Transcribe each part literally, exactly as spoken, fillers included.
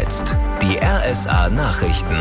jetzt die R S A-Nachrichten.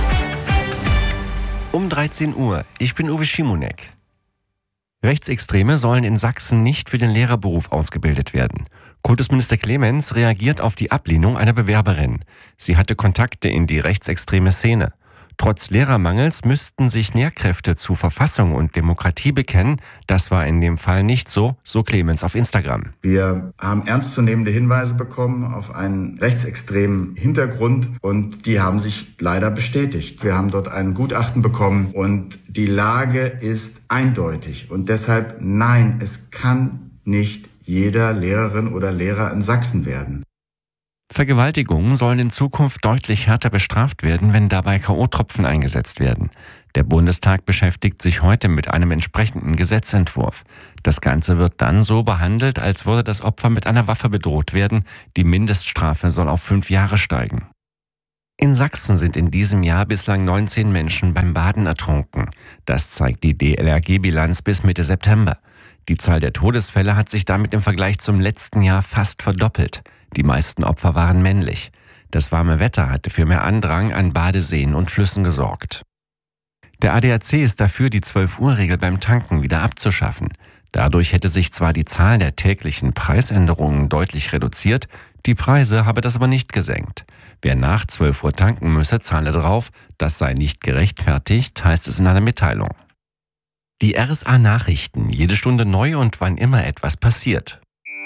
Um dreizehn Uhr. Ich bin Uwe Schimonek. Rechtsextreme sollen in Sachsen nicht für den Lehrerberuf ausgebildet werden. Kultusminister Clemens reagiert auf die Ablehnung einer Bewerberin. Sie hatte Kontakte in die rechtsextreme Szene. Trotz Lehrermangels müssten sich Lehrkräfte zu Verfassung und Demokratie bekennen. Das war in dem Fall nicht so, so Clemens auf Instagram. Wir haben ernstzunehmende Hinweise bekommen auf einen rechtsextremen Hintergrund und die haben sich leider bestätigt. Wir haben dort ein Gutachten bekommen und die Lage ist eindeutig. Und deshalb nein, es kann nicht jeder Lehrerin oder Lehrer in Sachsen werden. Vergewaltigungen sollen in Zukunft deutlich härter bestraft werden, wenn dabei K O-Tropfen eingesetzt werden. Der Bundestag beschäftigt sich heute mit einem entsprechenden Gesetzentwurf. Das Ganze wird dann so behandelt, als würde das Opfer mit einer Waffe bedroht werden. Die Mindeststrafe soll auf fünf Jahre steigen. In Sachsen sind in diesem Jahr bislang neunzehn Menschen beim Baden ertrunken. Das zeigt die D L R G-Bilanz bis Mitte September. Die Zahl der Todesfälle hat sich damit im Vergleich zum letzten Jahr fast verdoppelt. Die meisten Opfer waren männlich. Das warme Wetter hatte für mehr Andrang an Badeseen und Flüssen gesorgt. Der A D A C ist dafür, die zwölf-Uhr-Regel beim Tanken wieder abzuschaffen. Dadurch hätte sich zwar die Zahl der täglichen Preisänderungen deutlich reduziert, die Preise habe das aber nicht gesenkt. Wer nach zwölf Uhr tanken müsse, zahle drauf. Das sei nicht gerechtfertigt, heißt es in einer Mitteilung. Die R S A-Nachrichten, jede Stunde neu und wann immer etwas passiert.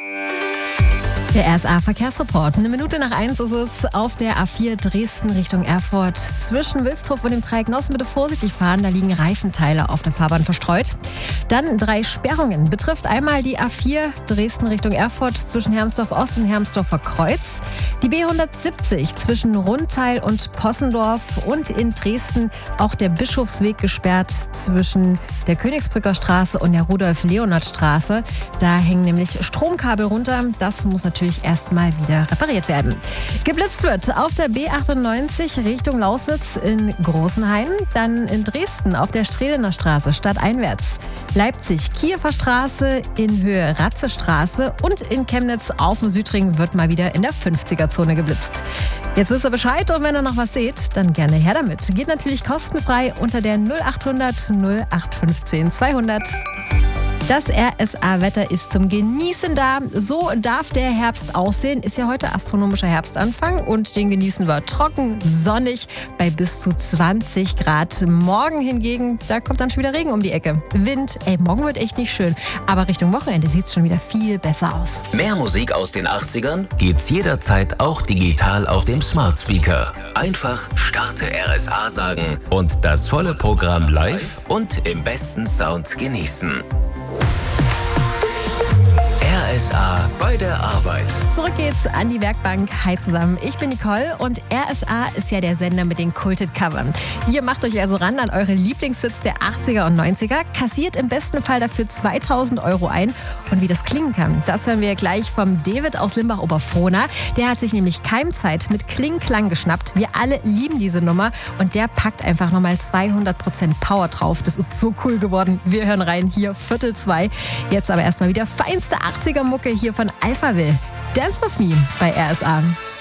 Der R S A-Verkehrsreport. Eine Minute nach eins ist es auf der A vier Dresden Richtung Erfurt. Zwischen Wilsdruff und dem Dreieck Nossen bitte vorsichtig fahren, da liegen Reifenteile auf der Fahrbahn verstreut. Dann drei Sperrungen. Betrifft einmal die A vier Dresden Richtung Erfurt zwischen Hermsdorf Ost und Hermsdorfer Kreuz. Die B hundertsiebzig zwischen Rundteil und Possendorf und in Dresden auch der Bischofsweg gesperrt zwischen der Königsbrücker Straße und der Rudolf-Leonhard-Straße. Da hängen nämlich Stromkabel runter. Das muss natürlich erstmal wieder repariert werden. Geblitzt wird auf der B achtundneunzig Richtung Lausitz in Großenhain, dann in Dresden auf der Strehlener Straße stadteinwärts, Leipzig Kiewer Straße in Höhe Ratzestraße und in Chemnitz auf dem Südring wird mal wieder in der fünfziger-Zone geblitzt. Jetzt wisst ihr Bescheid und wenn ihr noch was seht, dann gerne her damit. Geht natürlich kostenfrei unter der null achthundert null acht fünfzehn zweihundert. Das R S A-Wetter ist zum Genießen da. So darf der Herbst aussehen. Ist ja heute astronomischer Herbstanfang und den genießen wir trocken, sonnig bei bis zu zwanzig Grad. Morgen hingegen, da kommt dann schon wieder Regen um die Ecke. Wind, ey, morgen wird echt nicht schön. Aber Richtung Wochenende sieht es schon wieder viel besser aus. Mehr Musik aus den achtzigern gibt's jederzeit auch digital auf dem Smart Speaker. Einfach Starte R S A sagen und das volle Programm live und im besten Sound genießen. R S A bei der Arbeit. Zurück geht's an die Werkbank. Hi zusammen, ich bin Nicole und R S A ist ja der Sender mit den Kulted-Covern. Ihr macht euch also ran an eure Lieblingshits der achtziger und neunziger, kassiert im besten Fall dafür zweitausend Euro ein. Und wie das klingen kann, das hören wir gleich vom David aus Limbach-Oberfrohna. Der hat sich nämlich Keimzeit mit Kling-Klang geschnappt. Wir alle lieben diese Nummer und der packt einfach nochmal zweihundert Prozent Power drauf. Das ist so cool geworden. Wir hören rein, hier Viertel zwei. Jetzt aber erstmal wieder feinste achtziger Mucke hier von Alphaville. Dance with Me bei R S A.